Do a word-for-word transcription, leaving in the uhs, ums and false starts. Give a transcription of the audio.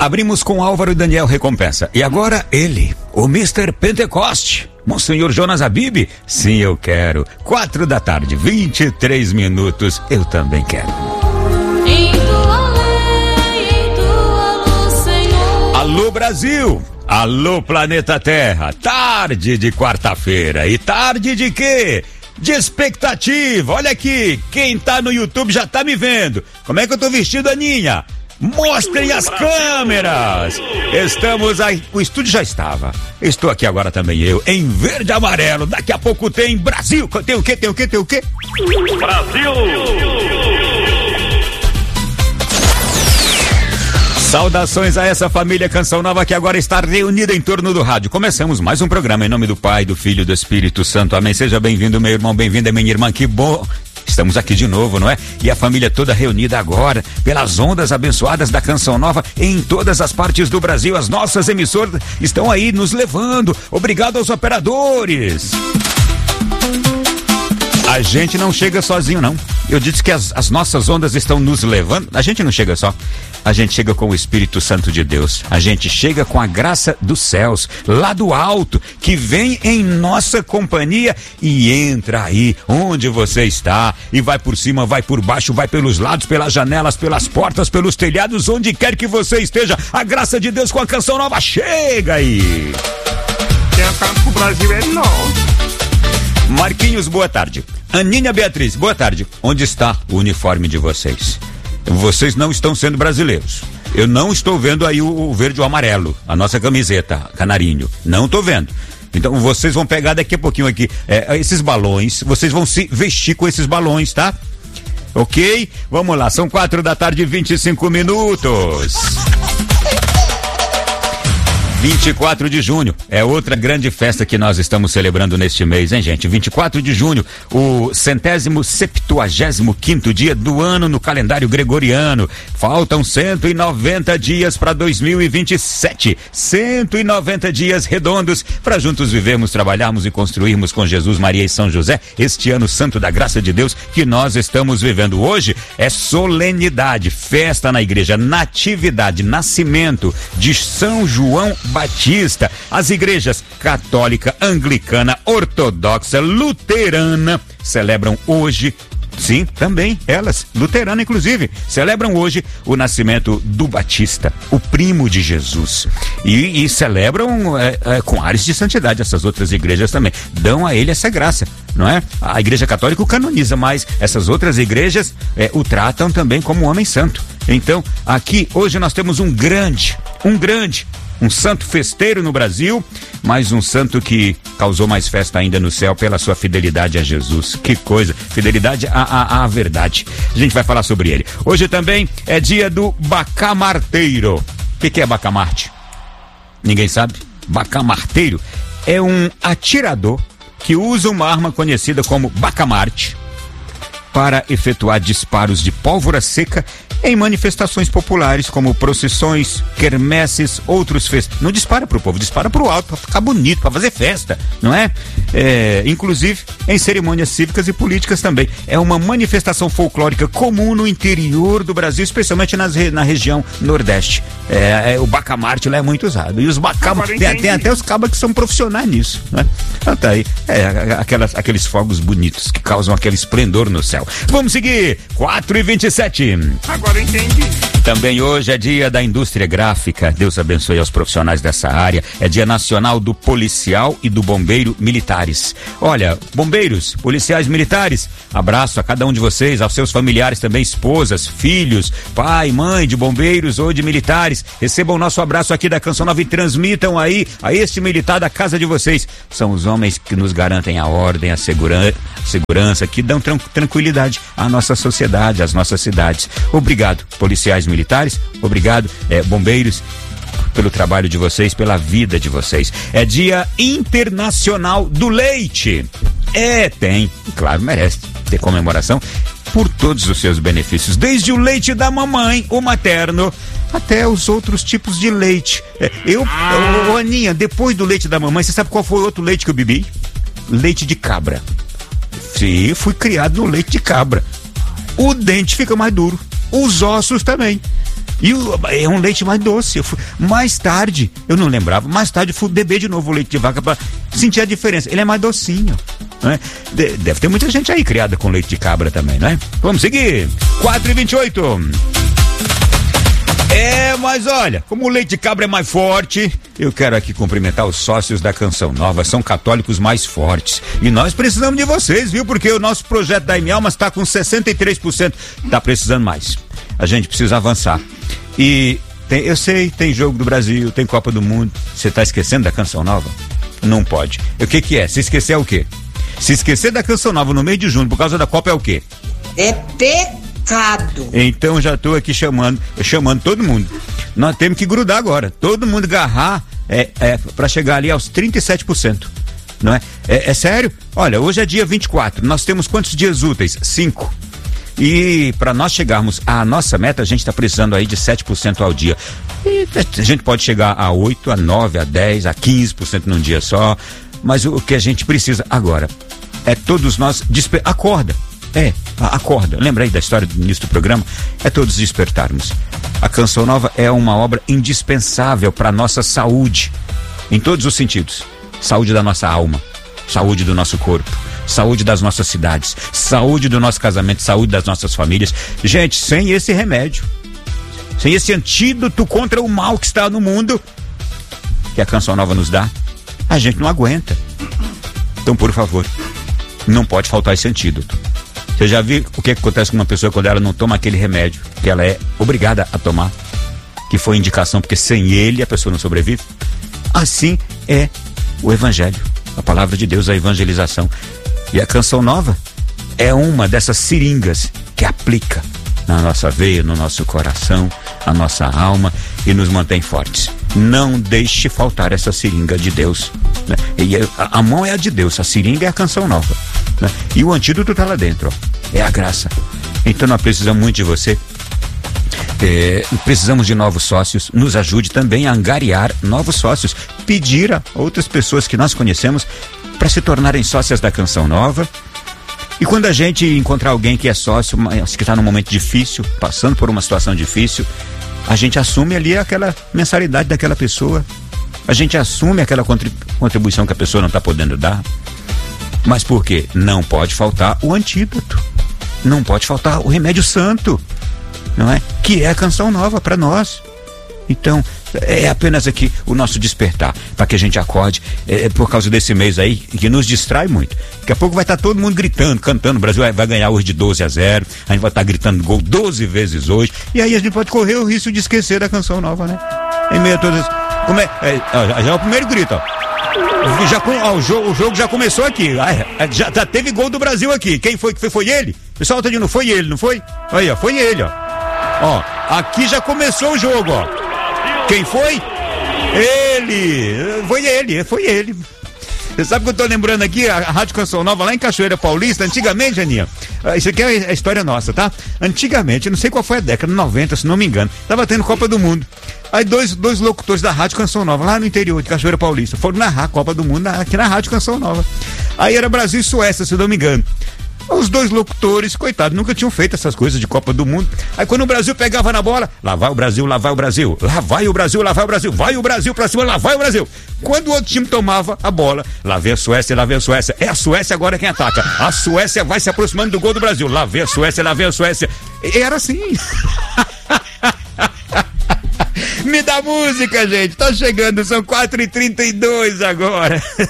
Abrimos com Álvaro e Daniel Recompensa. E agora ele, o mister Pentecoste, Monsenhor Jonas Habib. Sim, eu quero. Quatro da tarde, vinte e três minutos. Eu também quero. Em tua lei, em tua luz, Senhor. Alô, Brasil! Alô, planeta Terra! Tarde de quarta-feira. E tarde de quê? De expectativa. Olha aqui, quem tá no YouTube já tá me vendo. Como é que eu tô vestido, Aninha? Mostrem as câmeras! Estamos aí, o estúdio já estava. Estou aqui agora também eu, em verde e amarelo. Daqui a pouco tem Brasil. Tem o quê? Tem o quê? Tem o quê? Brasil! Saudações a essa família Canção Nova que agora está reunida em torno do rádio. Começamos mais um programa em nome do Pai, do Filho e do Espírito Santo. Amém. Seja bem-vindo, meu irmão, bem-vinda, minha irmã. Que bom. Estamos aqui de novo, não é? E a família toda reunida agora pelas ondas abençoadas da Canção Nova em todas as partes do Brasil. As nossas emissoras estão aí nos levando. Obrigado aos operadores. A gente não chega sozinho, não. Eu disse que as, as nossas ondas estão nos levando. A gente não chega só. A gente chega com o Espírito Santo de Deus. A gente chega com a graça dos céus, lá do alto, que vem em nossa companhia e entra aí onde você está. E vai por cima, vai por baixo, vai pelos lados, pelas janelas, pelas portas, pelos telhados, onde quer que você esteja. A graça de Deus com a Canção Nova chega aí. Quem canta pro Brasil é nós. Marquinhos, boa tarde. Aninha Beatriz, boa tarde. Onde está o uniforme de vocês? Vocês não estão sendo brasileiros. Eu não estou vendo aí o, o verde e o amarelo, a nossa camiseta, canarinho. Não estou vendo. Então vocês vão pegar daqui a pouquinho aqui é, esses balões, vocês vão se vestir com esses balões, tá? Ok? Vamos lá, são quatro da tarde e vinte e cinco minutos. vinte e quatro de junho é outra grande festa que nós estamos celebrando neste mês, hein, gente? vinte e quatro de junho, o centésimo septuagésimo quinto dia do ano no calendário gregoriano. Faltam cento e noventa dias para dois mil e vinte e sete. cento e noventa dias redondos para juntos vivermos, trabalharmos e construirmos com Jesus, Maria e São José este ano santo da graça de Deus que nós estamos vivendo. Hoje é solenidade, festa na igreja, natividade, nascimento de São João Batista. As igrejas católica, anglicana, ortodoxa, luterana celebram hoje, sim, também elas, luterana inclusive, celebram hoje o nascimento do Batista, o primo de Jesus. E, e celebram é, é, com ares de santidade. Essas outras igrejas também dão a ele essa graça, não é? A igreja católica o canoniza, mas essas outras igrejas é, o tratam também como um homem santo. Então, aqui hoje nós temos um grande, um grande um santo festeiro no Brasil, mas um santo que causou mais festa ainda no céu pela sua fidelidade a Jesus. Que coisa, fidelidade à, à, à verdade. A gente vai falar sobre ele. Hoje também é dia do bacamarteiro. O que, que é bacamarte? Ninguém sabe? Bacamarteiro é um atirador que usa uma arma conhecida como bacamarte para efetuar disparos de pólvora seca em manifestações populares como procissões, quermesses, outros festas. Não dispara pro povo, dispara pro alto, pra ficar bonito, pra fazer festa, não é? É, inclusive em cerimônias cívicas e políticas também. É uma manifestação folclórica comum no interior do Brasil, especialmente nas, na região nordeste. É, é, o bacamarte lá é muito usado. E os bacamartes, tem, tem até os cabas que são profissionais nisso, né? Então tá aí, é, aquelas, aqueles fogos bonitos que causam aquele esplendor no céu. Vamos seguir, quatro e vinte e sete. Agora eu entendi. Também hoje é dia da indústria gráfica. Deus abençoe aos profissionais dessa área. É dia nacional do policial e do bombeiro militares. Olha, bombeiros, policiais militares, abraço a cada um de vocês, aos seus familiares também, esposas, filhos, pai, mãe de bombeiros ou de militares. Recebam o nosso abraço aqui da Canção Nova e transmitam aí a este militar da casa de vocês. São os homens que nos garantem a ordem, a segurança, segurança que dão tran- tranquilidade à nossa sociedade, às nossas cidades. Obrigado, policiais militares, obrigado, é, bombeiros, pelo trabalho de vocês, pela vida de vocês. É dia internacional do leite. É, tem, claro, merece ter comemoração por todos os seus benefícios, desde o leite da mamãe, o materno, até os outros tipos de leite. É, eu, ô, Aninha, depois do leite da mamãe, você sabe qual foi o outro leite que eu bebi? Leite de cabra. Sim, fui criado no leite de cabra. O dente fica mais duro, os ossos também. E o, é um leite mais doce. Eu fui, mais tarde, eu não lembrava, mais tarde eu fui beber de novo o leite de vaca para sentir a diferença. Ele é mais docinho, né? De, deve ter muita gente aí criada com leite de cabra também, né? Vamos seguir. quatro e vinte e oito. É, mas olha, como o leite de cabra é mais forte, eu quero aqui cumprimentar os sócios da Canção Nova, são católicos mais fortes. E nós precisamos de vocês, viu? Porque o nosso projeto da M Almas está com sessenta e três por cento, tá precisando mais. A gente precisa avançar. E tem, eu sei, tem jogo do Brasil, tem Copa do Mundo. Você tá esquecendo da Canção Nova? Não pode. O que que é? Se esquecer é o quê? Se esquecer da Canção Nova no meio de junho por causa da Copa é o quê? É pecado. Então já tô aqui chamando, chamando todo mundo. Nós temos que grudar agora. Todo mundo agarrar é, é, para chegar ali aos trinta e sete por cento. Não é? É, é sério? Olha, hoje é dia vinte e quatro. Nós temos quantos dias úteis? Cinco. E para nós chegarmos à nossa meta, a gente está precisando aí de sete por cento ao dia. E a gente pode chegar a oito, a nove, a dez, a quinze por cento num dia só. Mas o, o que a gente precisa agora é todos nós desper... Acorda. É, acorda. Lembra aí da história do início do programa? É todos despertarmos. A Canção Nova é uma obra indispensável para nossa saúde, em todos os sentidos. Saúde da nossa alma, saúde do nosso corpo, saúde das nossas cidades, saúde do nosso casamento, saúde das nossas famílias. Gente, sem esse remédio, sem esse antídoto contra o mal que está no mundo, que a Canção Nova nos dá, a gente não aguenta. Então, por favor, não pode faltar esse antídoto. Você já viu o que acontece com uma pessoa quando ela não toma aquele remédio que ela é obrigada a tomar, que foi indicação, porque sem ele a pessoa não sobrevive? Assim é o Evangelho, a palavra de Deus, a evangelização. E a Canção Nova é uma dessas seringas que aplica na nossa veia, no nosso coração, a nossa alma e nos mantém fortes. Não deixe faltar essa seringa de Deus, né? E a, a mão é a de Deus, a seringa é a Canção Nova, né? E o antídoto está lá dentro, ó. É a graça. Então nós precisamos muito de você. É, precisamos de novos sócios. Nos ajude também a angariar novos sócios. Pedir a outras pessoas que nós conhecemos para se tornarem sócias da Canção Nova. E quando a gente encontrar alguém que é sócio, que está num momento difícil, passando por uma situação difícil, a gente assume ali aquela mensalidade daquela pessoa. A gente assume aquela contribuição que a pessoa não está podendo dar. Mas por quê? Não pode faltar o antídoto. Não pode faltar o remédio santo, não é? Que é a Canção Nova para nós. Então, é apenas aqui o nosso despertar, para que a gente acorde, é, por causa desse mês aí, que nos distrai muito. Daqui a pouco vai estar tá todo mundo gritando, cantando, o Brasil vai, vai ganhar hoje de doze a zero, a gente vai estar tá gritando gol doze vezes hoje, e aí a gente pode correr o risco de esquecer da Canção Nova, né? Em meio a todas... Como é? é ó, já é o primeiro grito, ó. Já, ó, o, jogo, o jogo já começou aqui, já, já teve gol do Brasil aqui. Quem foi que foi? Foi ele? O pessoal tá dizendo, foi ele, não foi? Aí, ó, foi ele, ó. Ó, aqui já começou o jogo, ó. Quem foi? Ele! Foi ele, foi ele. Você sabe que eu tô lembrando aqui, a Rádio Canção Nova lá em Cachoeira Paulista, antigamente, Janinha, isso aqui é a história nossa, tá? Antigamente, eu não sei qual foi a década, noventa, se não me engano, tava tendo Copa do Mundo. Aí dois, dois locutores da Rádio Canção Nova, lá no interior de Cachoeira Paulista, foram narrar a Copa do Mundo na, aqui na Rádio Canção Nova. Aí era Brasil e Suécia, se não me engano. Os dois locutores, coitados, nunca tinham feito essas coisas de Copa do Mundo. Aí quando o Brasil pegava na bola, lá vai o Brasil, lá vai o Brasil, lá vai o Brasil, lá vai o Brasil, vai o Brasil pra cima, lá vai o Brasil. Quando o outro time tomava a bola, lá vem a Suécia, lá vem a Suécia, é a Suécia agora quem ataca. A Suécia vai se aproximando do gol do Brasil, lá vem a Suécia, lá vem a Suécia. E era assim. Me dá música, gente, tá chegando, são quatro e trinta e dois agora.